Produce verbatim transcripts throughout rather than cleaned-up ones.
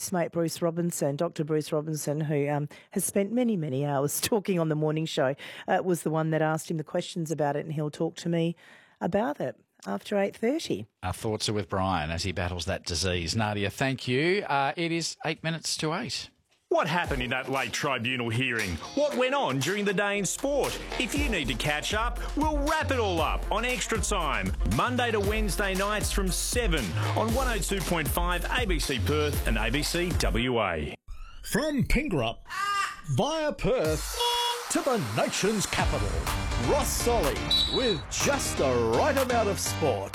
Ruth's mate Bruce Robinson, Doctor Bruce Robinson, who um, has spent many, many hours talking on the morning show, uh, was the one that asked him the questions about it, and he'll talk to me about it after eight thirty. Our thoughts are with Brian as he battles that disease. Nadia, thank you. Uh, it is eight minutes to eight. What happened in that late tribunal hearing? What went on during the day in sport? If you need to catch up, we'll wrap it all up on Extra Time, Monday to Wednesday nights from seven on one oh two point five A B C Perth and A B C W A. From Pingerup via Perth to the nation's capital, Ross Solly with just the right amount of sport.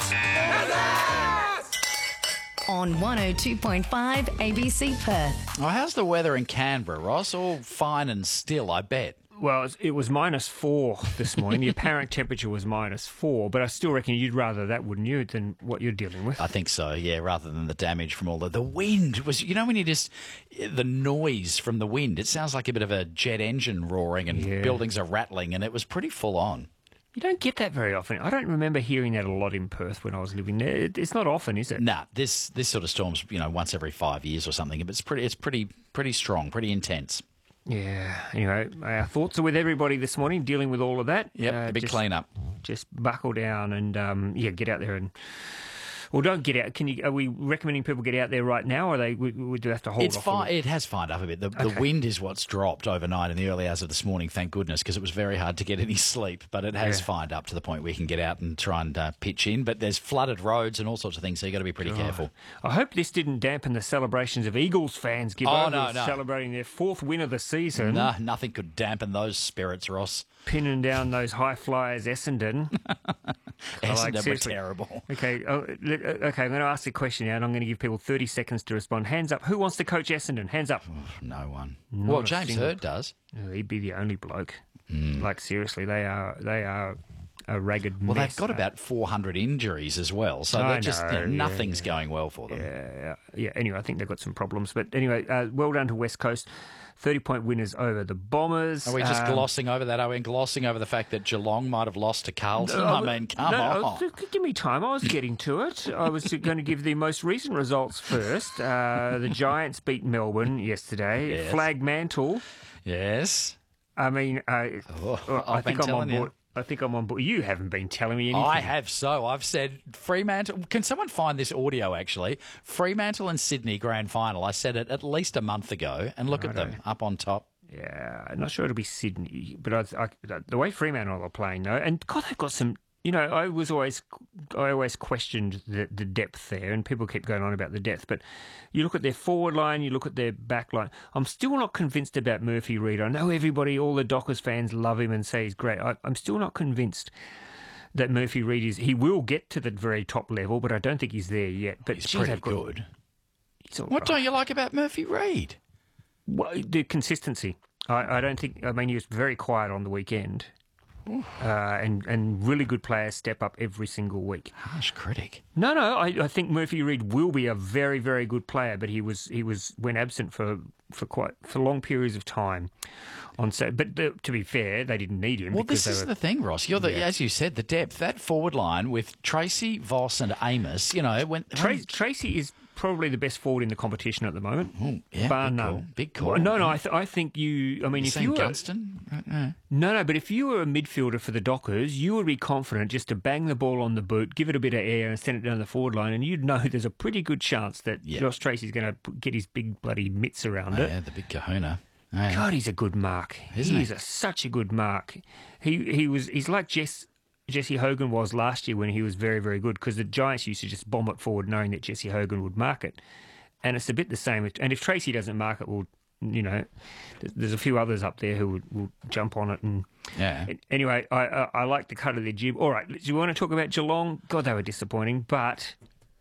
On one oh two point five A B C Perth. Oh, how's the weather in Canberra, Ross? All fine and still, I bet. Well, it was minus four this morning. The apparent temperature was minus four, but I still reckon you'd rather that, wouldn't you, than what you're dealing with? I think so, yeah, rather than the damage from all the... The wind was... You know when you just... The noise from the wind, it sounds like a bit of a jet engine roaring and Yeah. buildings are rattling, and it was pretty full on. You don't get that very often. I don't remember hearing that a lot in Perth when I was living there. It- It's not often, is it? Nah, this this sort of storm's, you know, once every five years or something, but it's pretty it's pretty pretty strong, pretty intense. Yeah. Anyway, our thoughts are with everybody this morning, dealing with all of that. Yep, Uh, a big just, clean-up. Just buckle down and, um, yeah, get out there and... Well, don't get out. Can you? Are we recommending people get out there right now, or are they would, would have to hold It's off? fi- It has fined up a bit. The, the Okay. wind is what's dropped overnight in the early hours of this morning, thank goodness, because it was very hard to get any sleep. But it has Yeah. fined up to the point where you can get out and try and uh, pitch in. But there's flooded roads and all sorts of things, so you've got to be pretty careful. I hope this didn't dampen the celebrations of Eagles fans give Oh, over no, no. celebrating their fourth win of the season, No, nothing could dampen those spirits, Ross. pinning down those high flyers, Essendon. Essendon were seriously. terrible. Okay, oh, look, okay. I'm going to ask the question now, and I'm going to give people thirty seconds to respond. Hands up. Who wants to coach Essendon? Hands up. No one. Not well, a James single- Hurd does. Oh, he'd be the only bloke. Hmm. Like seriously, they are they are a ragged Well, mess. they've got about four hundred injuries as well, so I they're just know, you know, yeah, nothing's going well for them. Yeah, yeah. Anyway, I think they've got some problems, but anyway, uh, well done to West Coast. thirty-point winners over the Bombers. Are we just Um, glossing over that? Are we glossing over the fact that Geelong might have lost to Carlton? No, I mean, come no, on. no, give me time. I was getting to it. I was going to give the most recent results first. Uh, the Giants beat Melbourne yesterday. Yes. Flag Mantle. Yes. I mean, uh, Oh, I I've think been I'm on telling you. board. I think I'm on board. You haven't been telling me anything. I have so. I've said Fremantle. Can someone find this audio, actually? Fremantle and Sydney grand final. I said it at least a month ago, and look at them up on top. Yeah, I'm not sure it'll be Sydney, but I, I, the way Fremantle are playing though, and God, they've got some. You know, I was always, I always questioned the, the depth there, and people keep going on about the depth. But you look at their forward line, you look at their back line. I'm still not convinced about Murphy Reid. I know everybody, all the Dockers fans love him and say he's great. I, I'm still not convinced that Murphy Reid is. He will get to the very top level, but I don't think he's there yet. But He's geez, pretty they've got- good. he's all What right. don't you like about Murphy Reid? Well, the consistency. I, I don't think. I mean, he was very quiet on the weekend, uh, and and really good players step up every single week. Harsh critic. No, no, I, I think Murphy Reid will be a very, very good player, but he was he was went absent for, for quite for long periods of time. On so, but the, to be fair, they didn't need him. Well, because this they is were, the thing, Ross. You're the, Yeah. as you said, the depth. That forward line with Tracy, Voss, and Amos. You know, when, Tra- when Tracy is probably the best forward in the competition at the moment. Ooh, yeah, bar big none. call, big call. Well, no, no, I, th- I think you. I mean, you if seen you were Gunston? Right, no. No, no, but if you were a midfielder for the Dockers, you would be confident just to bang the ball on the boot, give it a bit of air, and send it down the forward line, and you'd know there's a pretty good chance that Yeah. Josh Tracy's going to get his big bloody mitts around Oh, it. yeah, the big kahuna. Oh, yeah. God, he's a good mark. Isn't he? He's a, such a good mark. He he was he's like Jess, Jesse Hogan was last year when he was very, very good, because the Giants used to just bomb it forward knowing that Jesse Hogan would mark it. And it's a bit the same. with- And if Tracy doesn't mark it, well, you know, there's, there's a few others up there who will, will jump on it. And Yeah. anyway, I, I I like the cut of their jib. All right, do you want to talk about Geelong? God, they were disappointing. But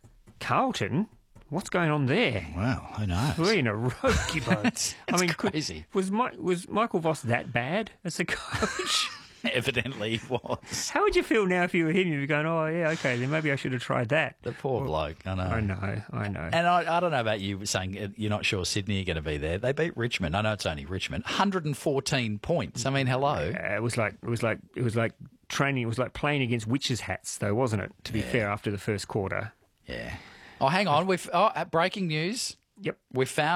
Carlton, what's going on there? Well, who knows? Three in a row, Gibbo. It's I mean, could- crazy. was Mi- was Michael Voss that bad as a coach? Evidently he was. How would you feel now if you were him? You'd be going, oh, yeah, okay, then maybe I should have tried that. The poor bloke, I know. I know, I know. And I, I don't know about you saying uh, you're not sure Sydney are going to be there. They beat Richmond. I know it's only Richmond. one hundred fourteen points. I mean, hello. Uh, it was like it was like it was like training. It was like playing against witches' hats, though, wasn't it? To be fair, after the first quarter. Yeah. Oh, hang on. We've oh, uh, breaking news. Yep. We've found